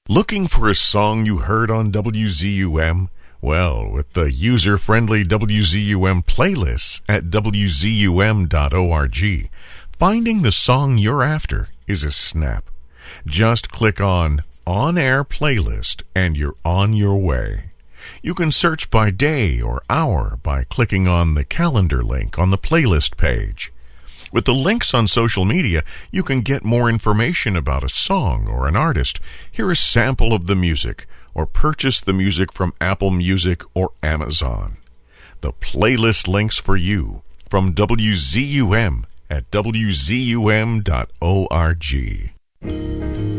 Looking for a song you heard on WZUM? Well, with the user-friendly WZUM playlists at WZUM.org, finding the song you're after is a snap. Just click on On-Air Playlist and you're on your way. You can search by day or hour by clicking on the calendar link on the playlist page. With the links on social media, you can get more information about a song or an artist, hear a sample of the music, or purchase the music from Apple Music or Amazon. The playlist links for you from WZUM at WZUM.org.